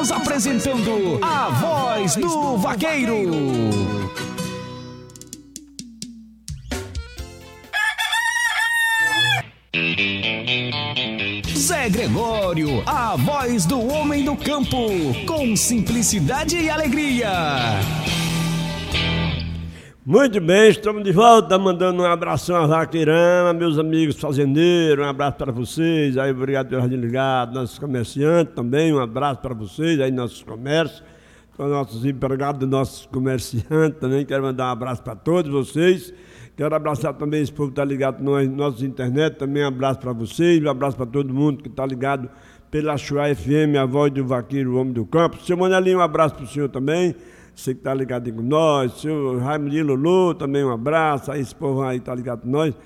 Estamos apresentando a Voz do Vaqueiro. Zé Gregório, a voz do homem do campo, com simplicidade e alegria. Muito bem, estamos de volta, mandando um abração a Vaqueirama, meus amigos fazendeiros, um abraço para vocês, aí obrigado pelo rádio ligado, nossos comerciantes também, um abraço para vocês, aí nossos comércios, para nossos empregados, nossos comerciantes também, quero mandar um abraço para todos vocês, quero abraçar também esse povo que está ligado na nossa internet, também um abraço para vocês, um abraço para todo mundo que está ligado pela Chuá FM, a voz do vaqueiro, o homem do campo. Seu Manelinho, um abraço para o senhor também. Você que está ligado aí com nós, seu Raimundo Lulu, também um abraço, aí esse povo aí está ligado com nós,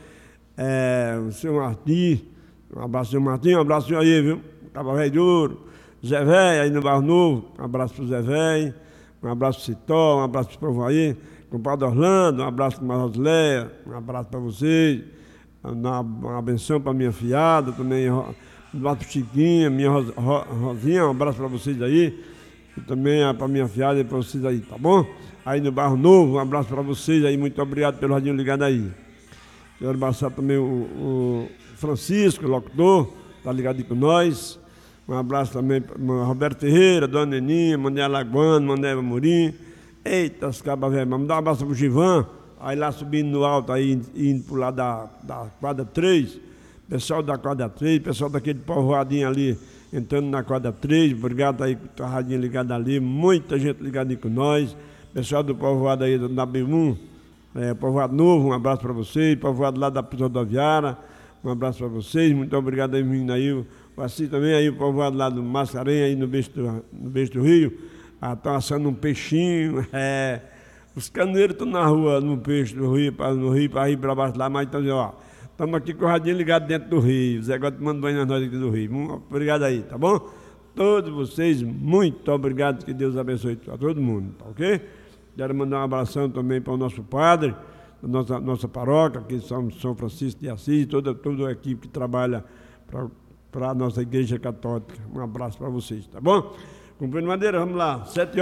o seu Martim, um abraço, seu Martim, um abraço aí, viu, Cabo Velho de Ouro, Zé Velho, aí no Barro Novo, um abraço pro Zé Velho, um abraço pro Citó, um abraço pro povo aí, compadre Orlando, um abraço pro Marosleia, um abraço para vocês, uma benção para minha fiada, também um abraço pro Chiquinha, minha Rosinha, um abraço para vocês aí, e também para minha fiada e para vocês aí, tá bom? Aí no Barro Novo, um abraço para vocês aí, muito obrigado pelo radinho ligado aí. Quero abraçar também o Francisco, o locutor, tá ligado aí com nós. Um abraço também para o Roberto Ferreira, Dona Neninha, Mané Alagoano, Mané Amorim. Eita, os cabas velhos, vamos dar um abraço pro Givan, aí lá subindo no alto, aí indo pro lado da quadra 3, pessoal da quadra 3, pessoal daquele povoadinho ali, entrando na quadra 3, obrigado aí com a radinha ligada ali, muita gente ligada aí com nós, pessoal do povoado aí da B1, povoado novo, um abraço para vocês, povoado lá da rodoviária, um abraço para vocês, muito obrigado aí, menino aí, o Assis também aí, o povoado lá do Mascarenhas, aí no Beijo do Rio, estão assando um peixinho, os caneiros estão na rua, no Peixe do Rio, no Rio, para ir para baixo lá, mas estão dizendo, ó, estamos aqui com o radinho ligado dentro do Rio. O Zé Gotti manda banho nós aqui do Rio. Obrigado aí, tá bom? Todos vocês, muito obrigado. Que Deus abençoe a todo mundo, tá ok? Quero mandar um abração também para o nosso padre, nossa paróquia, aqui em São Francisco de Assis, toda a equipe que trabalha para a nossa igreja católica. Um abraço para vocês, tá bom? Cumprindo madeira, vamos lá.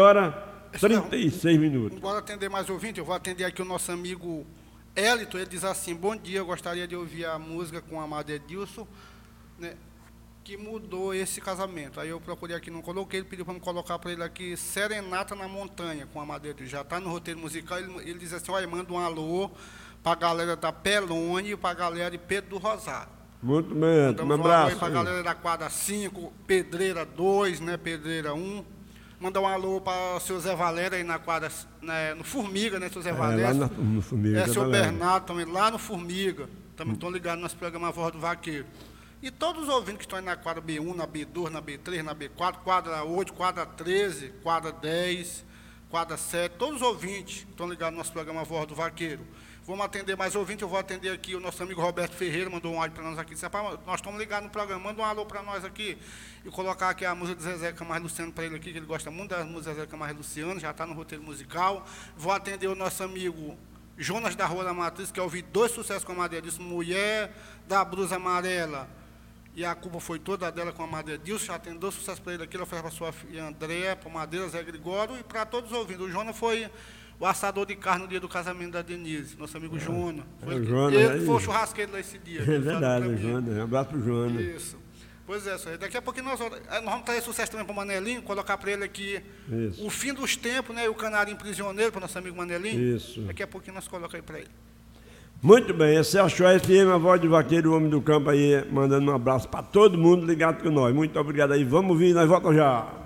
7h36 minutos. Bora atender mais ouvinte. Eu vou atender aqui o nosso amigo Elito. Ele diz assim: bom dia, eu gostaria de ouvir a música com a amado Edilson, né, que mudou esse casamento. Aí eu procurei aqui, não coloquei, ele pediu para me colocar para ele aqui Serenata na Montanha com a amado Edilson. Já está no roteiro musical. Ele diz assim: olha, manda um alô para a galera da Pelone e para a galera de Pedro do Rosário. Muito bem, um abraço. Para a galera da quadra 5, Pedreira 2, né, Pedreira 1. Mandar um alô para o seu Zé Valério aí na quadra, né, no Formiga, né, seu Zé Valério? Lá no Formiga. Seu Bernardo também, lá no Formiga. Também estão ligados no nosso programa Voz do Vaqueiro. E todos os ouvintes que estão aí na quadra B1, na B2, na B3, na B4, quadra 8, quadra 13, quadra 10, quadra 7, todos os ouvintes que estão ligados no nosso programa Voz do Vaqueiro. Vamos atender mais ouvintes, eu vou atender aqui o nosso amigo Roberto Ferreira, mandou um áudio para nós aqui, disse: nós estamos ligados no programa, manda um alô para nós aqui, e colocar aqui a música do Zezé Camargo Luciano para ele aqui, que ele gosta muito das músicas do Zezé Camargo Luciano, já está no roteiro musical. Vou atender o nosso amigo Jonas da Rua da Matriz, que ouviu 2 sucessos com a Madeira Dilson, Mulher da Blusa Amarela, e a culpa foi toda dela com a Madeira Dilson, já tem 2 sucessos para ele aqui, ele oferece para sua filha Andréa, para Madeira, Zé Gregório, e para todos os ouvintes. O Jonas foi o assador de carne no dia do casamento da Denise, nosso amigo Jonas. Ele foi o churrasqueiro lá esse dia. É verdade, o Jonas. Um abraço pro Jonas. Isso. Pois é, senhor. Daqui a pouquinho nós vamos trazer sucesso também para o Manelinho, colocar para ele aqui o fim dos tempos, né? E o Canarinho Prisioneiro, para o nosso amigo Manelinho. Isso. Daqui a pouquinho nós colocamos aí para ele. Muito bem, esse é a Chuá FM, a voz do vaqueiro, o homem do campo aí, mandando um abraço para todo mundo ligado com nós. Muito obrigado aí. Vamos vir, nós voltamos já.